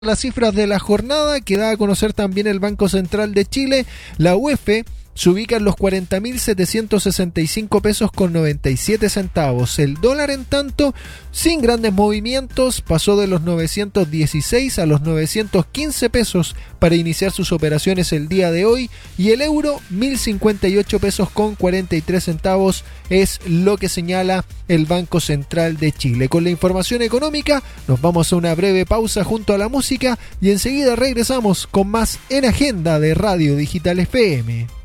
Las cifras de la jornada que da a conocer también el Banco Central de Chile, la UEF se ubica en los 40.765 pesos con 97 centavos. El dólar, en tanto, sin grandes movimientos, pasó de los 916 a los 915 pesos para iniciar sus operaciones el día de hoy, y el euro 1.058 pesos con 43 centavos es lo que señala el Banco Central de Chile. Con la información económica nos vamos a una breve pausa junto a la música y enseguida regresamos con más en Agenda de Radio Digital FM.